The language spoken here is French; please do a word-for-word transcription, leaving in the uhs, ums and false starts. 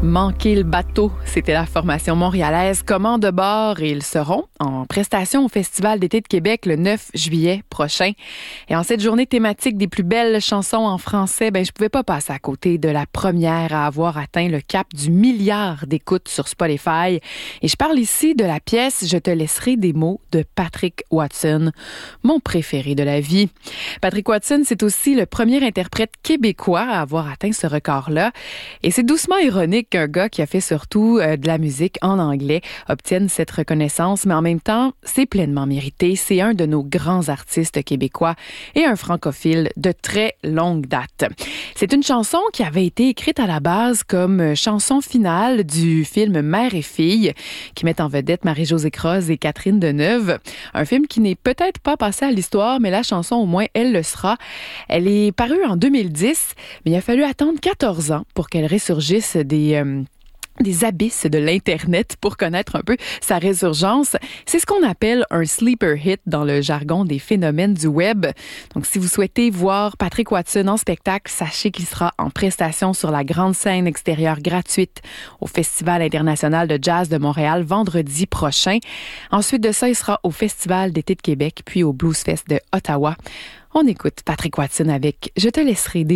Manquer le bateau, c'était la formation montréalaise Commande de bord et ils seront en prestation au Festival d'été de Québec le neuf juillet prochain. Et en cette journée thématique des plus belles chansons en français, ben je pouvais pas passer à côté de la première à avoir atteint le cap du milliard d'écoutes sur Spotify. Et je parle ici de la pièce Je te laisserai des mots de Patrick Watson, mon préféré de la vie. Patrick Watson, c'est aussi le premier interprète québécois à avoir atteint ce record-là. Et c'est doucement ironique qu'un gars qui a fait surtout euh, de la musique en anglais obtienne cette reconnaissance, mais en même temps, c'est pleinement mérité. C'est un de nos grands artistes québécois et un francophile de très longue date. C'est une chanson qui avait été écrite à la base comme chanson finale du film Mère et fille, qui met en vedette Marie-Josée Croze et Catherine Deneuve. Un film qui n'est peut-être pas passé à l'histoire, mais la chanson, au moins, elle le sera. Elle est parue en deux mille dix, mais il a fallu attendre quatorze ans pour qu'elle ressurgisse des... Euh, des abysses de l'Internet pour connaître un peu sa résurgence. C'est ce qu'on appelle un sleeper hit dans le jargon des phénomènes du web. Donc, si vous souhaitez voir Patrick Watson en spectacle, sachez qu'il sera en prestation sur la grande scène extérieure gratuite au Festival international de jazz de Montréal vendredi prochain. Ensuite de ça, il sera au Festival d'été de Québec puis au Blues Fest de Ottawa. On écoute Patrick Watson avec « Je te laisserai des mots ».